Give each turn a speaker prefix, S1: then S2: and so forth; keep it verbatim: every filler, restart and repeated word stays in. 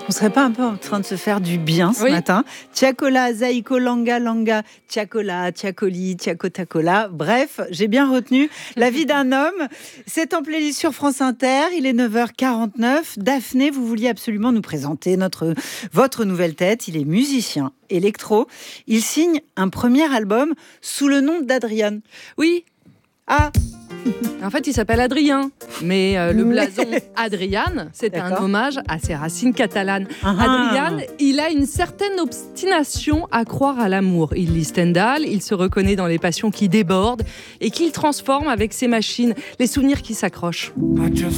S1: On serait pas un peu en train de se faire du bien ce
S2: Oui.
S1: matin? Tiakola, Zaiko, Langa, Langa, Tiakola, Tiakoli, Tiakotakola. Bref, j'ai bien retenu la vie d'un homme. C'est en playlist sur France Inter. Il est neuf heures quarante-neuf. Daphné, vous vouliez absolument nous présenter notre, votre nouvelle tête. Il est musicien électro. Il signe un premier album sous le nom d'Adrian.
S2: Oui,
S1: Ah,
S2: en fait, il s'appelle Adrien, mais euh, le blason Adrian, c'est un
S1: D'accord.
S2: hommage à ses racines catalanes.
S1: Ah.
S2: Adrian, il a une certaine obstination à croire à l'amour. Il lit Stendhal, il se reconnaît dans les passions qui débordent et qu'il transforme avec ses machines, les souvenirs qui s'accrochent.